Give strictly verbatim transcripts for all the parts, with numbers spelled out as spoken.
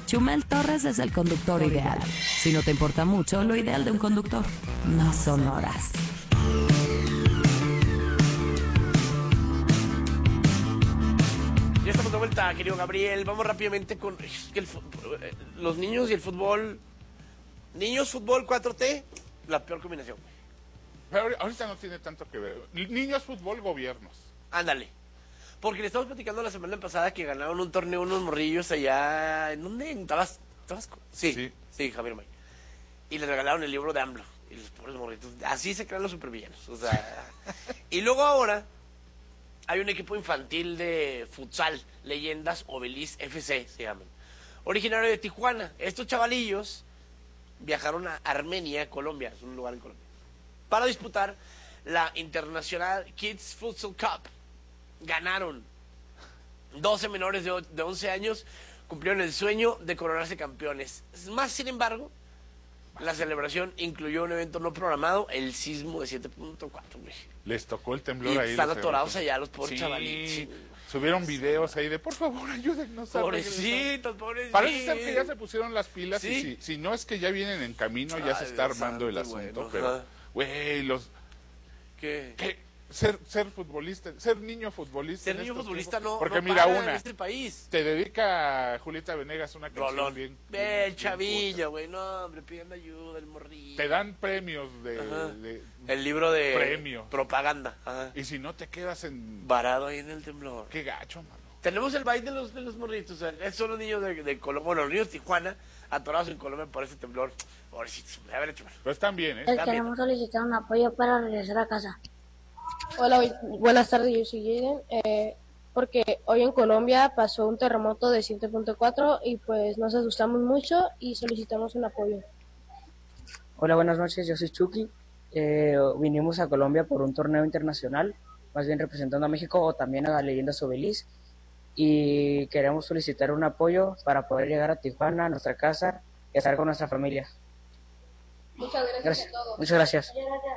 Chumel Torres es el conductor ideal. Si no te importa mucho, lo ideal de un conductor no son horas. Ya estamos de vuelta, querido Gabriel. Vamos rápidamente con es que el, los niños y el fútbol. Niños, fútbol, cuatro T, la peor combinación. Pero ahorita no tiene tanto que ver. Niños, fútbol, gobiernos. Ándale. Porque le estamos platicando la semana pasada que ganaron un torneo unos morrillos allá. ¿En dónde? ¿En Tabasco? ¿Tabasco? Sí, sí, sí, Javier May. Y les regalaron el libro de AMLO. Y los pobres morritos. Así se crean los supervillanos. O sea. Y luego ahora hay un equipo infantil de futsal, Leyendas Obelis F C se llaman. Originario de Tijuana. Estos chavalillos viajaron a Armenia, Colombia, es un lugar en Colombia, para disputar la International Kids Futsal Cup. Ganaron. doce menores de, de once años cumplieron el sueño de coronarse campeones. Más sin embargo, la celebración incluyó un evento no programado, el sismo de siete punto cuatro. Les tocó el temblor y ahí. Están atorados allá los pobres sí, chavalitos. Subieron videos ahí de, por favor, ayúdennos a Pobrecitos, pobrecitos. Parece ser que ya se pusieron las pilas. ¿Sí? Y si, si no es que ya vienen en camino, ya Ay, se está Dios armando santo, el asunto. bueno, pero, güey, los... ¿Qué? ¿Qué? Ser, ser futbolista, ser niño futbolista. Ser niño futbolista tiempos, no, porque no mira, para una, en este país. Te dedica Julieta Venegas una canción Rolón. bien. Ve, el bien chavillo, güey, no, hombre, pidiendo ayuda, el morrillo. Te dan premios de, de el libro de premio. Propaganda. Ajá. Y si no te quedas en varado ahí en el temblor. Qué gacho, mano. Tenemos el baile de los, de los morritos. O sea, esos son los niños de, de Colombia, bueno, los niños de Tijuana, atorados en Colombia por ese temblor. Pobrecitos, a ver, hecho. Pero están bien, ¿eh? Están queremos bien. solicitar un apoyo para regresar a casa. Hola, buenas tardes, yo soy Jaden, eh, porque hoy en Colombia pasó un terremoto de siete punto cuatro y pues nos asustamos mucho y solicitamos un apoyo. Hola, buenas noches, yo soy Chucky, eh, vinimos a Colombia por un torneo internacional, más bien representando a México o también a la Leyendas Obelis, y queremos solicitar un apoyo para poder llegar a Tijuana, a nuestra casa, y estar con nuestra familia. Muchas gracias, gracias. a todos. Muchas gracias.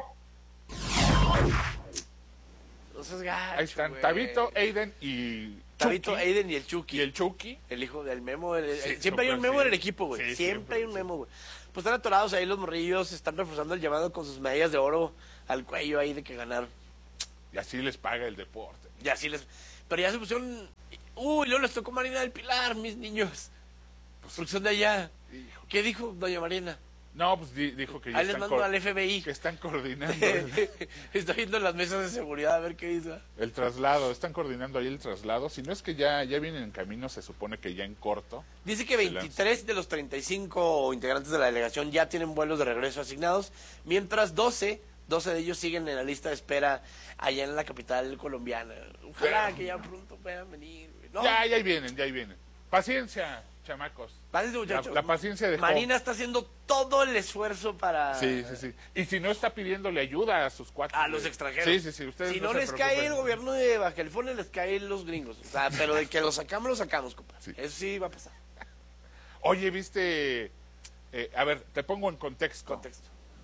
No seas gacho, ahí están, güey. Tabito, Aiden y Tabito, Chucky. Aiden y el Chucky. Y el Chucky. El hijo del Memo. El, sí, el, siempre hay un Memo sí. en el equipo, güey. Sí, siempre, siempre hay un Memo, güey. Pues están atorados ahí los morrillos, están reforzando el llamado con sus medallas de oro al cuello ahí de que ganaron. Y así les paga el deporte. Y así les... Pero ya se pusieron... Uy, luego les tocó Marina del Pilar, mis niños. Pues, porque son de allá. Hijo. ¿Qué dijo doña Marina? No, pues di, dijo que ya ahí les están mando al F B I. Que están coordinando. Está viendo las mesas de seguridad a ver qué dice. El traslado, están coordinando ahí el traslado. Si no es que ya, ya vienen en camino, se supone que ya en corto. Dice que veintitrés de los treinta y cinco integrantes de la delegación ya tienen vuelos de regreso asignados, mientras doce, doce de ellos siguen en la lista de espera allá en la capital colombiana. Ojalá Pero, que ya pronto puedan venir. ¿No? Ya, ya ahí vienen, ya ahí vienen. Paciencia, chamacos. Paciencia, muchachos. La, la paciencia de Marina está haciendo todo el esfuerzo para... Sí, sí, sí. Y si no está pidiéndole ayuda a sus cuatro. A los extranjeros. Sí, sí, sí. Ustedes si no, no se les preocupen. cae el gobierno de Baja California, les caen los gringos. O sea, pero de que los sacamos, los sacamos, compa. Sí. Eso sí va a pasar. Oye, viste... Eh, a ver, te pongo en contexto. Contexto.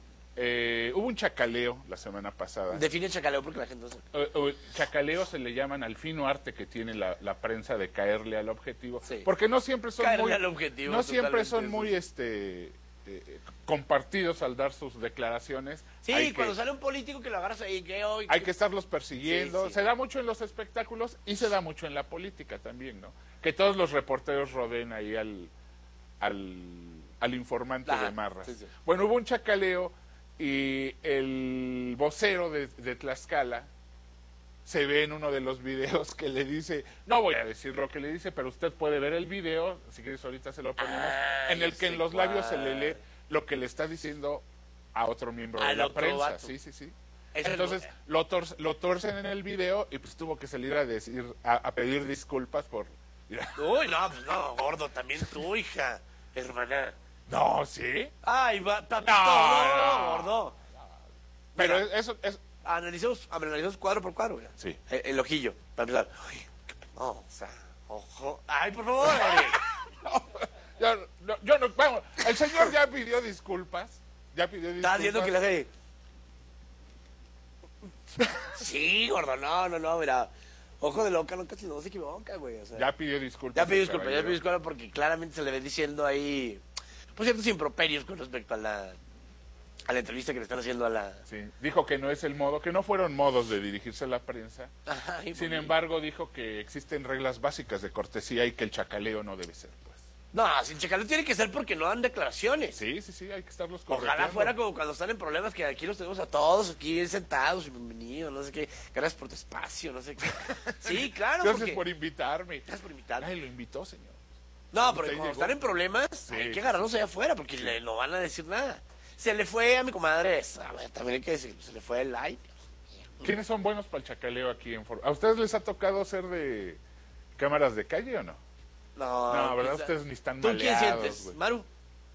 Eh, hubo un chacaleo la semana pasada. Define chacaleo porque la gente no sabe. Uh, uh, chacaleo se le llaman al fino arte que tiene la, la prensa de caerle al objetivo. Sí. Porque no siempre son caerle muy... al objetivo, no siempre son eso. muy este eh, compartidos al dar sus declaraciones. Sí, hay cuando que, sale un político que lo agarras ahí, que hoy... Hay que estarlos persiguiendo. Sí, sí. Se da mucho en los espectáculos y se da mucho en la política también, ¿no? Que todos los reporteros rodeen ahí al, al, al informante Ajá, de marras. sí, sí. Bueno, hubo un chacaleo y el vocero de, de Tlaxcala se ve en uno de los videos que le dice, no voy a decir lo que le dice, pero usted puede ver el video, si quieres ahorita se lo ponemos, ah, en el que en los cuál. labios se le lee lo que le está diciendo a otro miembro Al de la otro prensa. vato. Sí, sí, sí. Ese Entonces es... lo, tor lo torcen en el video y pues tuvo que salir a decir, a, a pedir disculpas por... Uy, no, pues no, gordo, también tú, hija, hermana. No, ¿sí? Ay, va, papito, No, no, no. gordo. Pero Mira, eso es... Analicemos, analizamos cuadro por cuadro, mira. Sí. El, el ojillo, para empezar. Uy, no, o sea, ojo. Ay, por favor, Gabriel. no, yo, no, yo no, vamos, el señor ya pidió disculpas, ya pidió disculpas. Estás viendo que le hace... Sí, gordo, no, no, no, mira. Ojo de loca, no, casi no se equivoca, güey. O sea, Ya pidió disculpas. ya pidió el disculpas, ya caballero. pidió disculpas porque claramente se le ve diciendo ahí, pues ciertos improperios con respecto a la, a la entrevista que le están haciendo a la... Sí, dijo que no es el modo, que no fueron modos de dirigirse a la prensa. Ay, Sin güey. embargo, dijo que existen reglas básicas de cortesía y que el chacaleo no debe ser, pues. No, sin chacaleo tiene que ser porque no dan declaraciones. Sí, sí, sí, hay que estarlos Ojalá correteando. fuera como cuando están en problemas, que aquí los tenemos a todos, aquí sentados, bienvenidos, no sé qué, gracias por tu espacio, no sé qué. Sí, claro, Gracias porque... por invitarme. Gracias por invitarme. Ay, lo invitó, señor. No, Usted pero cuando llegó. están en problemas, Sí, hay que sí, agarrarlos allá afuera, porque le, no van a decir nada. Se le fue a mi comadre esa, güey, también hay que decir, se le fue el like. ¿Quiénes son buenos para el chacaleo aquí en For... ¿A ustedes les ha tocado ser de cámaras de calle o no? No, No, ¿verdad? quizá- Ustedes ni están ¿Tú quién maleados, sientes? güey. Maru.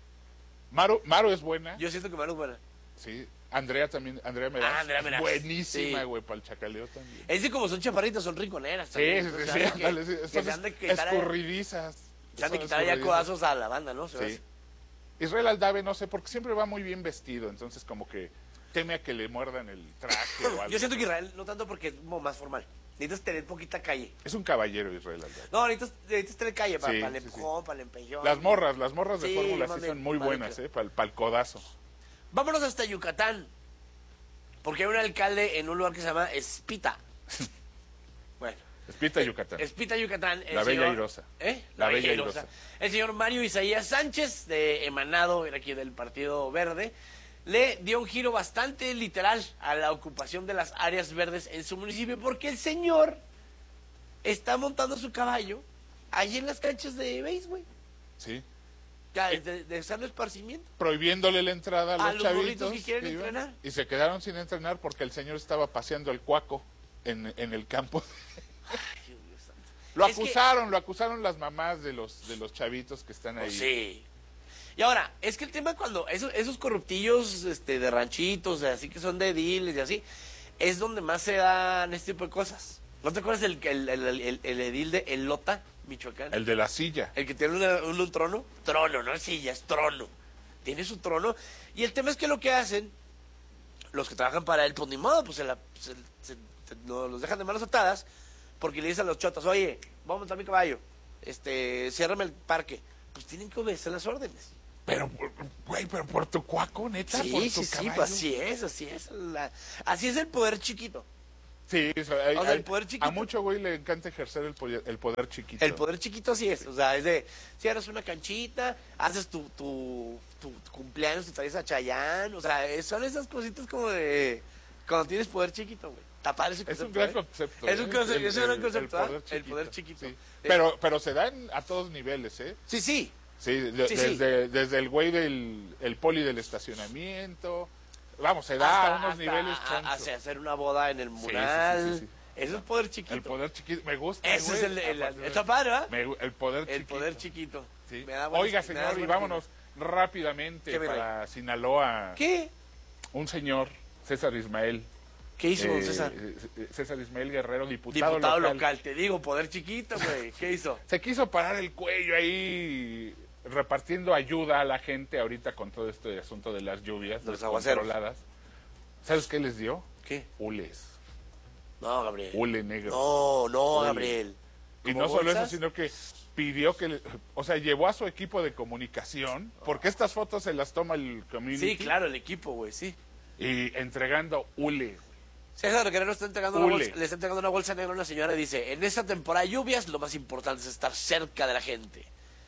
Maru, Maru es buena. Yo siento que Maru es buena. Sí. Andrea también, Andrea Meraz. Ah, Andrea es Meraz. Buenísima, Sí. güey, para el chacaleo también. Es que como son chaparritas, son rinconeras. Sí, también, sí, entonces, sí, ¿sabes qué? ándale, sí, Que son se han de es- quitar, escurridizas. se han de Son quitar ya escurridizas. codazos a la banda, ¿no? Se me Sí. hace. Israel Aldave, no sé, porque siempre va muy bien vestido, entonces como que teme a que le muerdan el traje o algo. Yo siento que Israel, no tanto porque es como más formal. Necesitas tener poquita calle. Es un caballero Israel Aldave. No, necesitas, necesitas tener calle para, Sí, para el sí, empujón, para el empellón. Las morras, las morras de Sí, fórmula sí mami, son muy madre buenas, que- ¿eh? Para el codazo. Vámonos hasta Yucatán. Porque hay un alcalde en un lugar que se llama Espita. Bueno, Espita Yucatán. Espita, Yucatán. el La Bella señor- Airosa. ¿Eh? La Bella Airosa. El señor Mario Isaías Sánchez, de emanado era aquí del Partido Verde, le dio un giro bastante literal a la ocupación de las áreas verdes en su municipio, porque el señor está montando su caballo allí en las canchas de béisbol, Sí. ya, de, de sano esparcimiento. Prohibiéndole la entrada a los, A los chavitos. burritos que quieren iban, entrenar. Y se quedaron sin entrenar porque el señor estaba paseando el cuaco en, en el campo. Ay, Dios mío santo. Lo Es que- acusaron, lo acusaron las mamás de los de los chavitos que están ahí. Pues sí. Y ahora, es que el tema cuando esos, esos corruptillos este, de ranchitos, de así que son de ediles y así, es donde más se dan este tipo de cosas. ¿No te acuerdas el, el, el, el, el edil de Elota, Michoacán? El de la silla. El que tiene una- un, un trono. Trono, no es silla, es trono. Tiene su trono. Y el tema es que lo que hacen, los que trabajan para él, pues ni modo, pues se la, se- se- se- no, los dejan de manos atadas, porque le dicen a los chotas, oye, vamos a montar mi caballo, este, ciérrame el parque. Pues tienen que obedecer las órdenes. Pero, por- güey, pero por tu cuaco, neta, por Sí, tu sí, sí, caballo. pues así es, así es. la- así es el poder chiquito. Sí, o sea, hay- O sea, el hay- poder chiquito. a mucho güey le encanta ejercer el poder, el poder chiquito. El poder chiquito así es. O sea, es de, si eres una canchita, haces tu, tu, tu, tu cumpleaños, te traes a Chayán. O sea, es- son esas cositas como de cuando tienes poder chiquito, güey. Está padre ese Es un concepto, gran ¿eh? concepto. Es un ¿eh? concepto, El- es un gran el- concepto, ¿ah? poder El poder chiquito. sí. Eh, Pero, pero se dan a todos niveles, ¿eh? Sí, sí. Sí, de- Sí, sí. desde, desde el güey del el poli del estacionamiento. Vamos, se da Hasta- a unos hasta niveles a- chonchos. hacia hacer una boda en el sí, mural. sí, sí. Eso es poder chiquito. El poder chiquito, me gusta. Ese es güey. el, el, Aparte, está padre, ¿verdad? me gu- el poder El chiquito. poder chiquito. Sí. Me da buenas- Oiga, me da señor, y buenas vámonos rápidamente ¿Qué me para Sinaloa. ¿Qué? Un señor, César Ismael. ¿Qué hizo, don eh, César? eh, César Ismael Guerrero, diputado, Diputado local. local. te digo, poder chiquito, güey. ¿Qué hizo? Se quiso parar el cuello ahí repartiendo ayuda a la gente ahorita con todo este asunto de las lluvias, De los aguaceros. descontroladas. ¿Sabes qué les dio? ¿Qué? Hules. No, Gabriel. Hule negro. No, no, Hule. Gabriel. Y ¿Como no solo bolsas? eso, sino que pidió que, le- o sea, llevó a su equipo de comunicación, porque estas fotos se las toma el community. Sí, claro, el equipo, güey, sí. Y entregando hule. César Guerrero está entregando una Hule. bolsa, le está entregando una bolsa negra a una señora y dice, en esta temporada de lluvias lo más importante es estar cerca de la gente.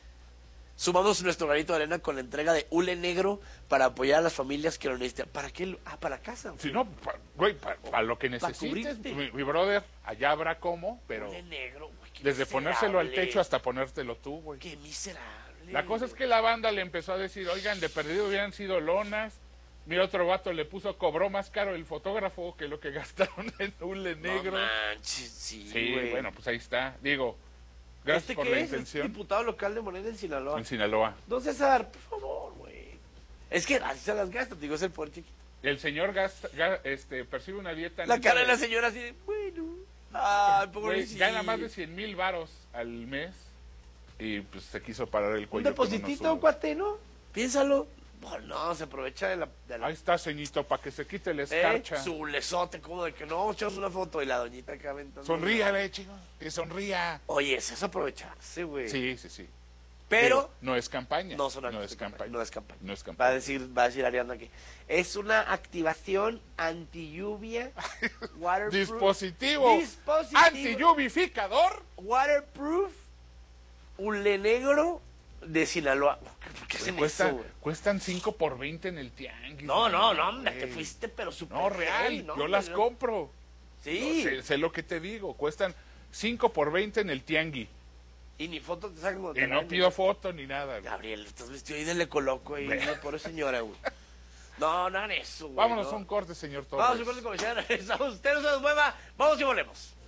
Sumamos nuestro granito de arena con la entrega de hule negro para apoyar a las familias que lo necesitan. ¿Para qué? lo- Ah, para casa. güey. Si no, pa- güey, para lo que necesites, cubrirte. mi, mi brother, allá habrá cómo, pero Hule negro, güey. qué desde ponérselo al miserable. techo hasta ponértelo tú, güey. Qué miserable. La cosa es que la banda le empezó a decir, oigan, de perdido hubieran sido lonas. Mira, otro vato le puso, cobró más caro el fotógrafo que lo que gastaron en hule negro. No manches, sí, sí, güey. bueno, pues ahí está. Digo, gracias ¿Este por qué la es? ¿Es intención. diputado local de Morena en Sinaloa. En Sinaloa. Don César, por favor, güey. Es que así se las gasta, te digo, es el poder chiquito. El señor gasta, ga- este, percibe una dieta... La neta cara de la señora así de, bueno. Ay, güey, pobrecito. gana más de cien mil varos al mes y pues se quiso parar el Un cuello. con unos depositito, unos- cuate, ¿no? Piénsalo. Pues no, se aprovecha de la... De la Ahí está, ceñito, para que se quite la ¿eh? escarcha. Su lesote, como de que no, echamos una foto y la doñita acá aventando. Sonríale, chico, que sonría. Oye, eso es aprovecharse, güey. Sí, sí, sí. Pero... no es campaña. No, son no actos es de campaña. No es campaña. No es Va a campaña. decir, va a decir Ariana aquí. Es una activación anti-lluvia. waterproof, Dispositivo, dispositivo antilluvificador. waterproof, hule negro de Sinaloa. ¿Por qué hacen Cuesta, eso, güey? cuestan cinco por veinte en el tianguis. No, no, no, hombre, güey. te fuiste, pero súper. No, real, heavy, ¿no? yo las No. compro. Sí. No, sé, sé lo que te digo, cuestan cinco por veinte en el tianguis. Y ni foto te sacan cuando Y te no bañas. pido foto ni nada. güey. Gabriel, estás vestido ahí de le coloco ahí, la pobre señora, güey. No, no hagan eso, güey. Vámonos no. a un corte, señor Torres. Vamos a un corte comercial. Regresamos. Usted no se nos mueva. Vamos y volvemos.